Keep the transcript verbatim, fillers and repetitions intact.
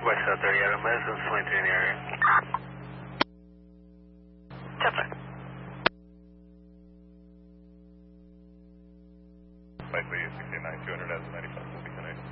West out there, yeah, the Medicine Swinton in the area. Chopper. Likely sixty-nine two hundred as ninety-five will be connected.